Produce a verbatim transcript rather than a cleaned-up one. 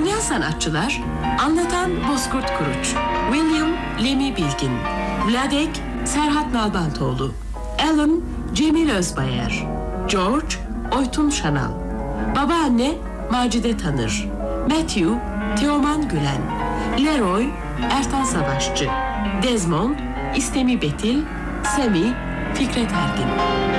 Oynayan sanatçılar: anlatan Bozkurt Kuruç, William Lemi Bilgin, Vladek Serhat Nalbantoğlu, Alan Cemil Özbayar, George Oytun Şanal, babaanne Macide Tanır, Matthew Teoman Gülen, Leroy Ertan Savaşçı, Desmond İstemi Betil, Semi Fikret Ergin.